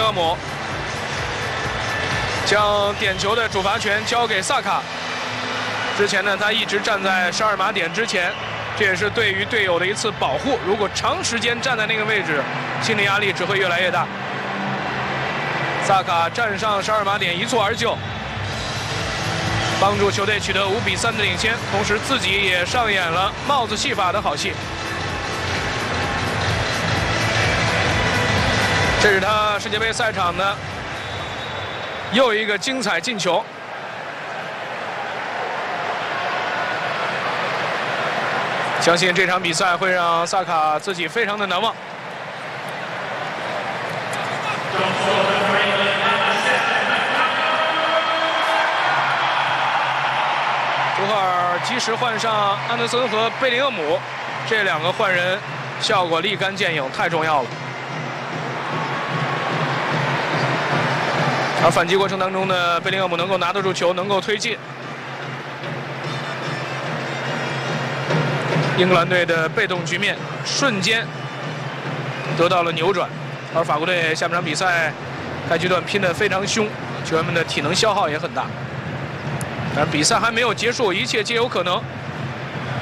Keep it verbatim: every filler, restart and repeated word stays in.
林厄姆将点球的主罚权交给萨卡。之前呢，他一直站在十二码点之前，这也是对于队友的一次保护。如果长时间站在那个位置，心理压力只会越来越大。萨卡站上十二码点，一蹴而就，帮助球队取得五比三的领先，同时自己也上演了帽子戏法的好戏。这是他世界杯赛场的又一个精彩进球。相信这场比赛会让萨卡自己非常的难忘。图赫尔及时换上安德森和贝林厄姆，这两个换人效果立竿见影，太重要了。而反击过程当中呢，贝林厄姆能够拿得住球，能够推进。英格兰队的被动局面瞬间得到了扭转，而法国队下半场比赛该阶段拼得非常凶，球员们的体能消耗也很大。但比赛还没有结束，一切皆有可能。